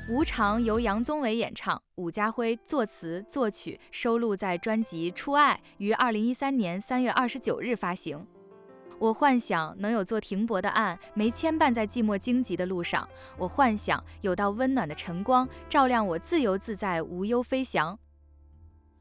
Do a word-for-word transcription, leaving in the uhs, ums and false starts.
无常由杨宗纬演唱，伍家辉作词作曲，收录在专辑《初爱》，于二零一三年三月二十九日发行。我幻想能有座停泊的岸，没牵绊在寂寞荆棘的路上。我幻想有道温暖的晨光，照亮我自由自在，无忧飞翔。